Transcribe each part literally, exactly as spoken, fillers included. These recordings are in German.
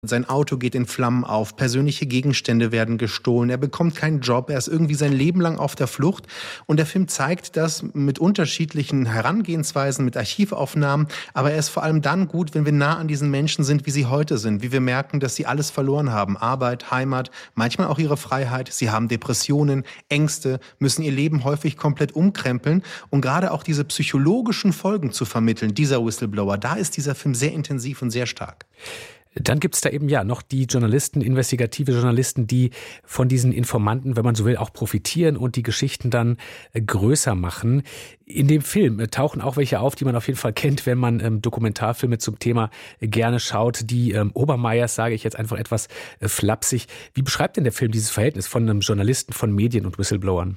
Sein Auto geht in Flammen auf, persönliche Gegenstände werden gestohlen, er bekommt keinen Job, er ist irgendwie sein Leben lang auf der Flucht. Und der Film zeigt das mit unterschiedlichen Herangehensweisen, mit Archivaufnahmen. Aber er ist vor allem dann gut, wenn wir nah an diesen Menschen sind, wie sie heute sind. Wie wir merken, dass sie alles verloren haben. Arbeit, Heimat, manchmal auch ihre Freiheit. Sie haben Depressionen, Ängste, müssen ihr Leben häufig komplett umkrempeln. Und gerade auch diese psychologischen Folgen zu vermitteln, dieser Whistleblower, da ist dieser Film sehr intensiv und sehr stark. Dann gibt es da eben ja noch die Journalisten, investigative Journalisten, die von diesen Informanten, wenn man so will, auch profitieren und die Geschichten dann äh, größer machen. In dem Film äh, tauchen auch welche auf, die man auf jeden Fall kennt, wenn man ähm, Dokumentarfilme zum Thema äh, gerne schaut. Die ähm, Obermeyers, sage ich jetzt einfach etwas äh, flapsig. Wie beschreibt denn der Film dieses Verhältnis von einem Journalisten, von Medien und Whistleblowern?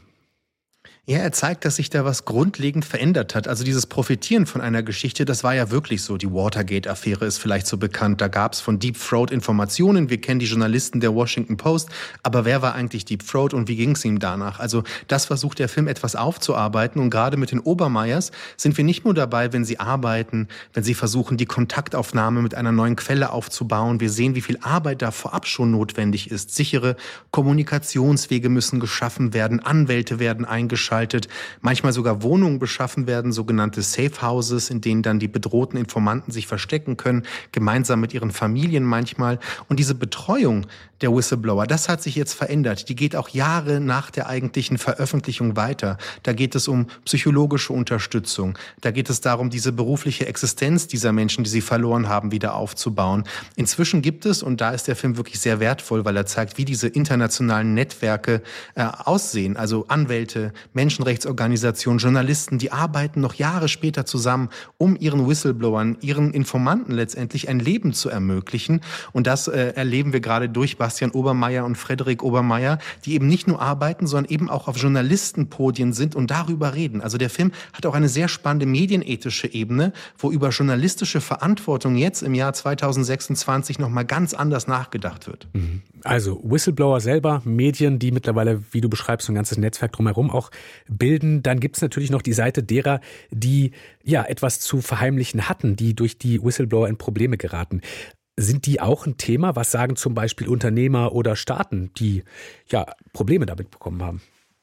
Ja, er zeigt, dass sich da was grundlegend verändert hat. Also dieses Profitieren von einer Geschichte, das war ja wirklich so. Die Watergate-Affäre ist vielleicht so bekannt. Da gab es von Deep Throat Informationen. Wir kennen die Journalisten der Washington Post. Aber wer war eigentlich Deep Throat und wie ging es ihm danach? Also das versucht der Film etwas aufzuarbeiten. Und gerade mit den Obermeyers sind wir nicht nur dabei, wenn sie arbeiten, wenn sie versuchen, die Kontaktaufnahme mit einer neuen Quelle aufzubauen. Wir sehen, wie viel Arbeit da vorab schon notwendig ist. Sichere Kommunikationswege müssen geschaffen werden. Anwälte werden eingeschaltet. Manchmal sogar Wohnungen beschaffen werden, sogenannte Safe Houses, in denen dann die bedrohten Informanten sich verstecken können, gemeinsam mit ihren Familien manchmal. Und diese Betreuung der Whistleblower, das hat sich jetzt verändert. Die geht auch Jahre nach der eigentlichen Veröffentlichung weiter. Da geht es um psychologische Unterstützung. Da geht es darum, diese berufliche Existenz dieser Menschen, die sie verloren haben, wieder aufzubauen. Inzwischen gibt es, und da ist der Film wirklich sehr wertvoll, weil er zeigt, wie diese internationalen Netzwerke äh, aussehen. Also Anwälte, Menschenrechtsorganisationen, Journalisten, die arbeiten noch Jahre später zusammen, um ihren Whistleblowern, ihren Informanten letztendlich ein Leben zu ermöglichen. Und das äh, erleben wir gerade durch Bastian Obermeyer und Frederik Obermeyer, die eben nicht nur arbeiten, sondern eben auch auf Journalistenpodien sind und darüber reden. Also der Film hat auch eine sehr spannende medienethische Ebene, wo über journalistische Verantwortung jetzt im Jahr zweitausendsechsundzwanzig nochmal ganz anders nachgedacht wird. Also Whistleblower selber, Medien, die mittlerweile, wie du beschreibst, so ein ganzes Netzwerk drumherum auch bilden. Dann gibt es natürlich noch die Seite derer, die ja etwas zu verheimlichen hatten, die durch die Whistleblower in Probleme geraten. Sind die auch ein Thema? Was sagen zum Beispiel Unternehmer oder Staaten, die ja Probleme damit bekommen haben?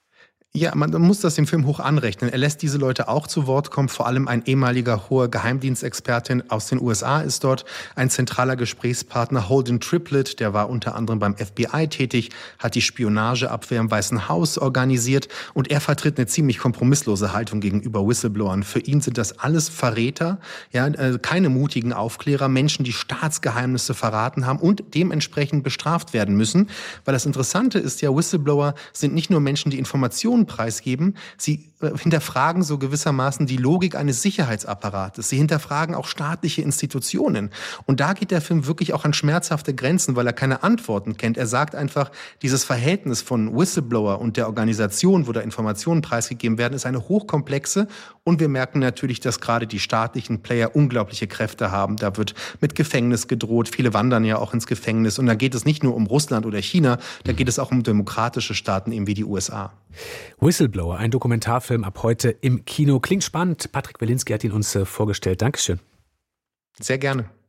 Ja, man muss das dem Film hoch anrechnen. Er lässt diese Leute auch zu Wort kommen. Vor allem ein ehemaliger hoher Geheimdienstexpertin aus den U S A ist dort ein zentraler Gesprächspartner. Holden Triplett, der war unter anderem beim F B I tätig, hat die Spionageabwehr im Weißen Haus organisiert. Und er vertritt eine ziemlich kompromisslose Haltung gegenüber Whistleblowern. Für ihn sind das alles Verräter, ja, keine mutigen Aufklärer, Menschen, die Staatsgeheimnisse verraten haben und dementsprechend bestraft werden müssen. Weil das Interessante ist ja, Whistleblower sind nicht nur Menschen, die Informationen preisgeben, sie hinterfragen so gewissermaßen die Logik eines Sicherheitsapparates. Sie hinterfragen auch staatliche Institutionen. Und da geht der Film wirklich auch an schmerzhafte Grenzen, weil er keine Antworten kennt. Er sagt einfach, dieses Verhältnis von Whistleblower und der Organisation, wo da Informationen preisgegeben werden, ist eine hochkomplexe. Und wir merken natürlich, dass gerade die staatlichen Player unglaubliche Kräfte haben. Da wird mit Gefängnis gedroht. Viele wandern ja auch ins Gefängnis. Und da geht es nicht nur um Russland oder China, da geht es auch um demokratische Staaten, eben wie die U S A. Whistleblower, ein Dokumentarfilm ab heute im Kino. Klingt spannend. Patrick Wilinski hat ihn uns vorgestellt. Dankeschön. Sehr gerne.